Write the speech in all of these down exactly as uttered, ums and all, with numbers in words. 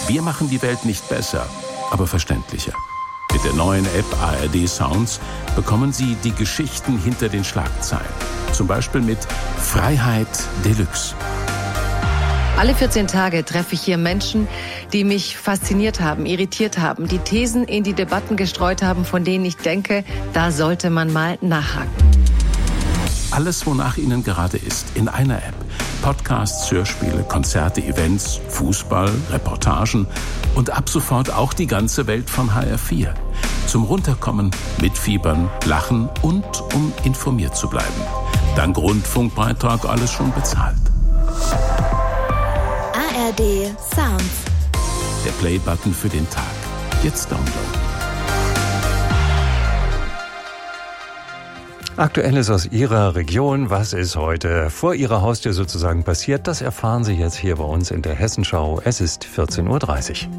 Wir machen die Welt nicht besser, aber verständlicher. Mit der neuen App A R D Sounds bekommen Sie die Geschichten hinter den Schlagzeilen. Zum Beispiel mit Freiheit Deluxe. Alle vierzehn Tage treffe ich hier Menschen, die mich fasziniert haben, irritiert haben, die Thesen in die Debatten gestreut haben, von denen ich denke, da sollte man mal nachhaken. Alles, wonach Ihnen gerade ist, in einer App. Podcasts, Hörspiele, Konzerte, Events, Fußball, Reportagen und ab sofort auch die ganze Welt von H R vier. Zum Runterkommen, mitfiebern, lachen und um informiert zu bleiben. Dank Rundfunkbeitrag alles schon bezahlt. A R D Sounds. Der Play-Button für den Tag. Jetzt downloaden. Aktuelles aus Ihrer Region, was ist heute vor Ihrer Haustür sozusagen passiert, das erfahren Sie jetzt hier bei uns in der Hessenschau. Es ist vierzehn Uhr dreißig.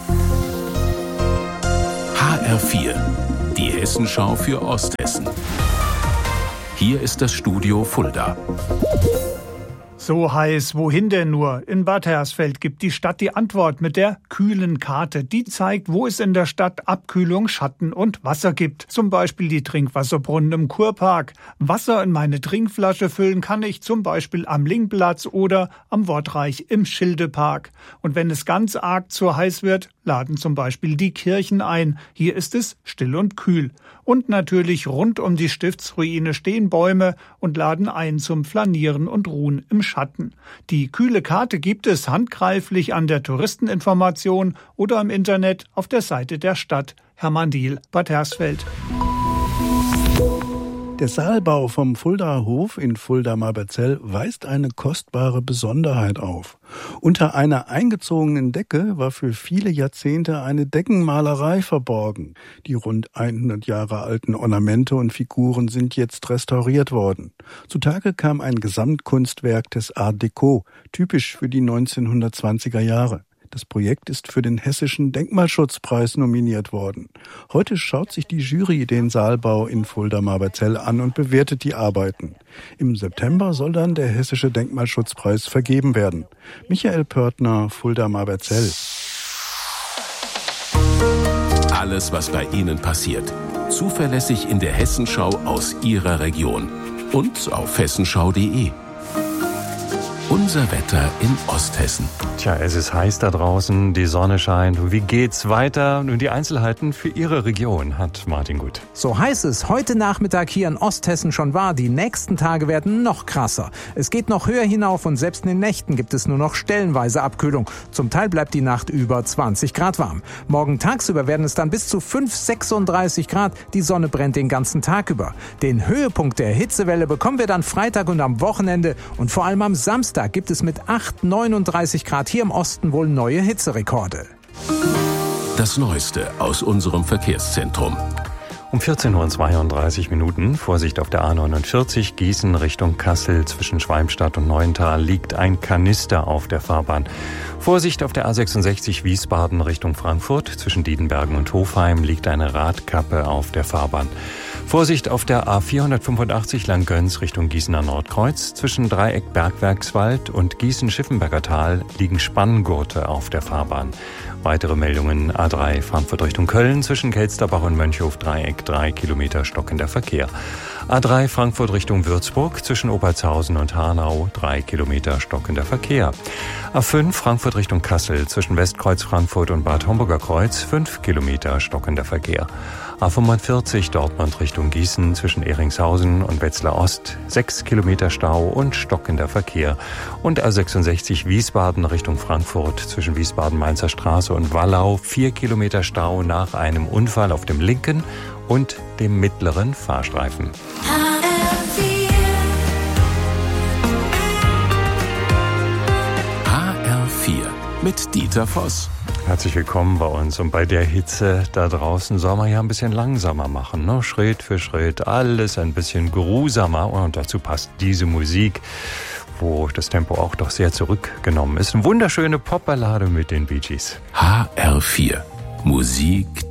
H R vier, die Hessenschau für Osthessen. Hier ist das Studio Fulda. So heiß, wohin denn nur? In Bad Hersfeld gibt die Stadt die Antwort mit der kühlen Karte. Die zeigt, wo es in der Stadt Abkühlung, Schatten und Wasser gibt. Zum Beispiel die Trinkwasserbrunnen im Kurpark. Wasser in meine Trinkflasche füllen kann ich zum Beispiel am Linkplatz oder am Wortreich im Schildepark. Und wenn es ganz arg zu heiß wird, laden zum Beispiel die Kirchen ein. Hier ist es still und kühl. Und natürlich rund um die Stiftsruine stehen Bäume und laden ein zum Flanieren und Ruhen im Schatten. Die kühle Karte gibt es handgreiflich an der Touristeninformation oder im Internet auf der Seite der Stadt. Hermann Diehl, Bad Hersfeld. Der Saalbau vom Fuldaer Hof in Fulda-Marberzell weist eine kostbare Besonderheit auf. Unter einer eingezogenen Decke war für viele Jahrzehnte eine Deckenmalerei verborgen. Die rund hundert Jahre alten Ornamente und Figuren sind jetzt restauriert worden. Zutage kam ein Gesamtkunstwerk des Art Deco, typisch für die neunzehnhundertzwanziger Jahre. Das Projekt ist für den Hessischen Denkmalschutzpreis nominiert worden. Heute schaut sich die Jury den Saalbau in Fulda-Marberzell an und bewertet die Arbeiten. Im September soll dann der Hessische Denkmalschutzpreis vergeben werden. Michael Pörtner, Fulda-Marberzell. Alles, was bei Ihnen passiert. Zuverlässig in der Hessenschau aus Ihrer Region. Und auf hessenschau punkt de. Unser Wetter in Osthessen. Tja, es ist heiß da draußen, die Sonne scheint. Wie geht's weiter? Nun, die Einzelheiten für Ihre Region hat Martin Gut. So heiß es heute Nachmittag hier in Osthessen schon war. Die nächsten Tage werden noch krasser. Es geht noch höher hinauf und selbst in den Nächten gibt es nur noch stellenweise Abkühlung. Zum Teil bleibt die Nacht über zwanzig Grad warm. Morgen tagsüber werden es dann bis zu fünf, sechsunddreißig Grad. Die Sonne brennt den ganzen Tag über. Den Höhepunkt der Hitzewelle bekommen wir dann Freitag und am Wochenende. Und vor allem am Samstag gibt es mit acht, neununddreißig Grad hier im Osten wohl neue Hitzerekorde. Das Neueste aus unserem Verkehrszentrum. Um vierzehn Uhr zweiunddreißig Minuten, Vorsicht auf der A neunundvierzig, Gießen Richtung Kassel, zwischen Schwalmstadt und Neuental liegt ein Kanister auf der Fahrbahn. Vorsicht auf der A sechsundsechzig Wiesbaden Richtung Frankfurt, zwischen Diedenbergen und Hofheim liegt eine Radkappe auf der Fahrbahn. Vorsicht auf der A vierhundertfünfundachtzig Langgöns Richtung Gießener Nordkreuz, zwischen Dreieck Bergwerkswald und Gießen-Schiffenberger Tal liegen Spanngurte auf der Fahrbahn. Weitere Meldungen: A drei Frankfurt Richtung Köln, zwischen Kelsterbach und Mönchhof-Dreieck drei Kilometer stockender Verkehr. A drei Frankfurt Richtung Würzburg, zwischen Obertshausen und Hanau drei Kilometer stockender Verkehr. A fünf Frankfurt Richtung Kassel, zwischen Westkreuz Frankfurt und Bad Homburger Kreuz fünf Kilometer stockender Verkehr. A fünfundvierzig Dortmund Richtung Gießen, zwischen Ehringshausen und Wetzlar Ost sechs Kilometer Stau und stockender Verkehr. Und A sechsundsechzig Wiesbaden Richtung Frankfurt, zwischen Wiesbaden-Mainzer Straße und Wallau vier Kilometer Stau nach einem Unfall auf dem linken und dem mittleren Fahrstreifen. H R vier mit Dieter Voss. Herzlich willkommen bei uns. Und bei der Hitze da draußen soll man ja ein bisschen langsamer machen, ne? Schritt für Schritt, alles ein bisschen geruhsamer. Und dazu passt diese Musik, wo das Tempo auch doch sehr zurückgenommen ist. Eine wunderschöne Popballade mit den Bee Gees. H R vier. Musik